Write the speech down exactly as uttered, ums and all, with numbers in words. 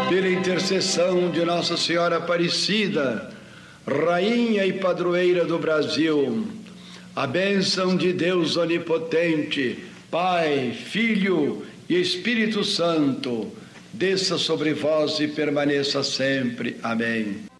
Pela intercessão de Nossa Senhora Aparecida, Rainha e Padroeira do Brasil, a bênção de Deus Onipotente, Pai, Filho e Espírito Santo, desça sobre vós e permaneça sempre. Amém.